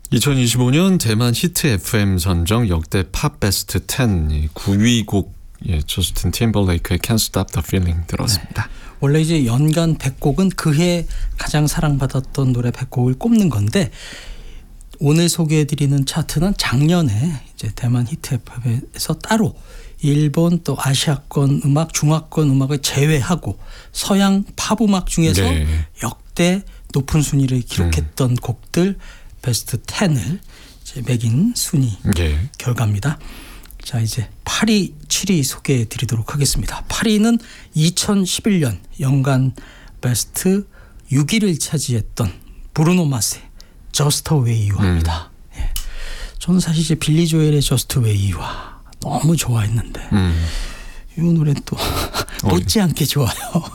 2025년 대만 히트 FM 선정 역대 팝 베스트 10 9위 곡 저스틴 팀벌레이크의 Can't Stop the Feeling 들었습니다. 네. 원래 이제 연간 100곡은 그해 가장 사랑받았던 노래 100곡을 꼽는 건데 오늘 소개해드리는 차트는 작년에 이제 대만 히트 FM에서 따로 일본 또 아시아권 음악, 중화권 음악을 제외하고 서양 팝 음악 중에서 역대 높은 순위를 기록했던 곡들 베스트 10을 이제 매긴 순위 결과입니다. 자, 이제 8위, 7위 소개해 드리도록 하겠습니다. 8위는 2011년 연간 베스트 6위를 차지했던 브루노 마스의 Just the Way You Are입니다. 예. 저는 사실 이제 빌리 조엘의 Just the Way You Are 너무 좋아했는데 이 노래 또 못지않게 좋아요.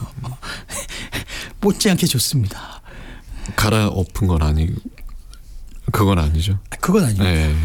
못지않게 좋습니다. 갈아엎은 건 아니고 그건 아니죠. 그건 아닙니다. 예.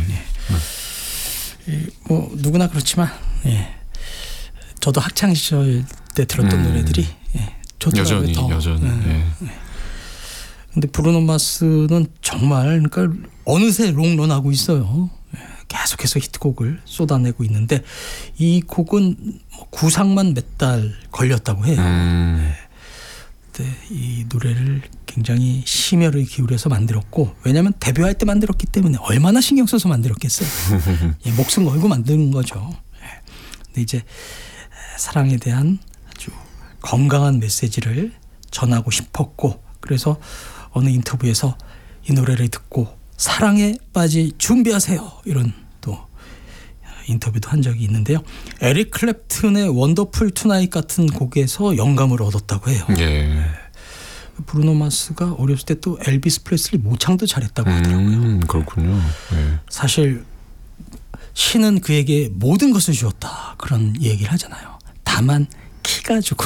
뭐 누구나 그렇지만 저도 학창 시절 때 들었던 노래들이 좋더라고요. 여전히. 근데 브루노 마스는 정말 그러니까 어느새 롱런하고 있어요. 계속해서 히트곡을 쏟아내고 있는데 이 곡은 구상만 몇 달 걸렸다고 해요. 근데 이 노래를 굉장히 심혈을 기울여서 만들었고 왜냐하면 데뷔할 때 만들었기 때문에 얼마나 신경 써서 만들었겠어요. 목숨 걸고 만드는 거죠. 근데 이제 사랑에 대한 아주 건강한 메시지를 전하고 싶었고 그래서 어느 인터뷰에서 이 노래를 듣고 사랑에 빠질 준비하세요 이런 또 인터뷰도 한 적이 있는데요. 에릭 클랩튼의 원더풀 투나잇 같은 곡에서 영감을 얻었다고 해요. 브루노 마스가 어렸을 때 또 엘비스 프레슬리 모창도 잘했다고 하더라고요. 그렇군요. 사실 신은 그에게 모든 것을 주었다 그런 얘기를 하잖아요. 다만 키가 조금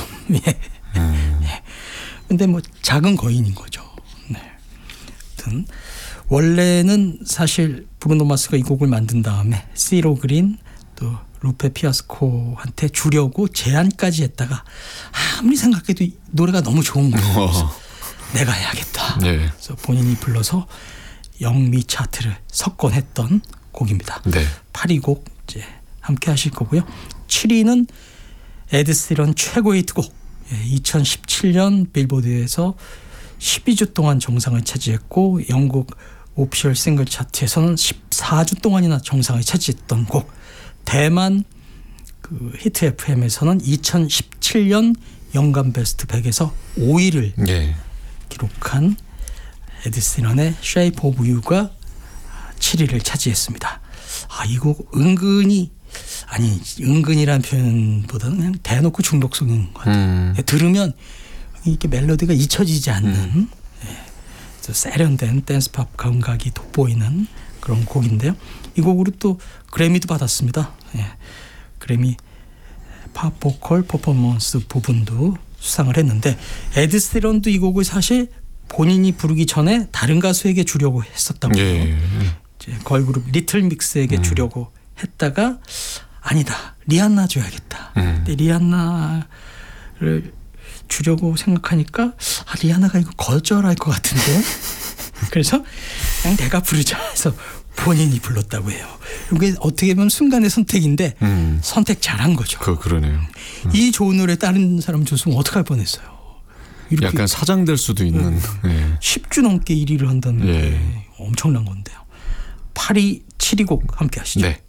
근데 뭐 작은 거인인 거죠. 아무튼 원래는 사실 브루노 마스가 이 곡을 만든 다음에 시로 그린 또 루페 피아스코한테 주려고 제안까지 했다가 아무리 생각해도 이 노래가 너무 좋은 거예요. 내가 해야겠다. 그래서 본인이 불러서 영미 차트를 석권했던 곡입니다. 8위 곡 이제 함께 하실 거고요. 7위는 에드 시런 최고의 히트곡 2017년 빌보드에서 12주 동안 정상을 차지했고 영국 오피셜 싱글 차트에서는 14주 동안이나 정상을 차지했던 곡 대만 그 히트 FM에서는 2017년 연간 베스트 100에서 5위를 기록한 에드 시런의 Shape of You가 7위를 차지했습니다. 이 곡 은근이라는 표현보다는 그냥 대놓고 중독성인 것 같아요. 들으면 이렇게 멜로디가 잊혀지지 않는 세련된 댄스팝 감각이 돋보이는 그런 곡인데요. 이 곡으로 또 그래미도 받았습니다. 그래미 팝 보컬 퍼포먼스 부분도 수상을 했는데 에드 시런도 이 곡을 사실 본인이 부르기 전에 다른 가수에게 주려고 했었다고 해요. 걸그룹 리틀 믹스에게 주려고 했다가 아니다 리안나 줘야겠다. 근데 리안나를 주려고 생각하니까 리아나가 이거 거절할 것 같은데 그래서 그냥 내가 부르자 해서 본인이 불렀다고 해요. 이게 어떻게 보면 순간의 선택인데 선택 잘한 거죠. 그러네요. 이 좋은 노래 다른 사람 줬으면 어떡할 뻔했어요. 약간 사장될 수도 있는 10주 넘게 1위를 한다는 게 엄청난 건데요. 8위, 7위 곡 함께 하시죠.